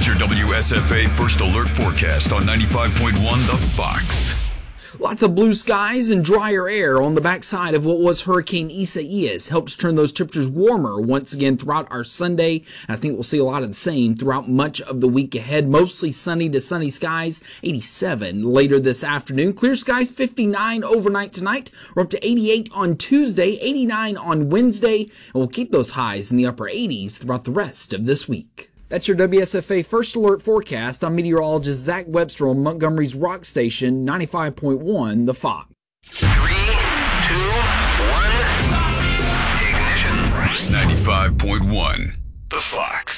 It's your WSFA First Alert forecast on 95.1 The Fox. Lots of blue skies and drier air on the backside of what was Hurricane Isaias helps turn those temperatures warmer once again throughout our Sunday. And I think we'll see a lot of the same throughout much of the week ahead. Mostly sunny to sunny skies, 87 later this afternoon. Clear skies, 59 overnight tonight. We're up to 88 on Tuesday, 89 on Wednesday. And we'll keep those highs in the upper 80s throughout the rest of this week. That's your WSFA First Alert forecast. I'm meteorologist Zach Webster on Montgomery's rock station, 95.1 The Fox. 3, 2, 1, ignition. 95.1 The Fox.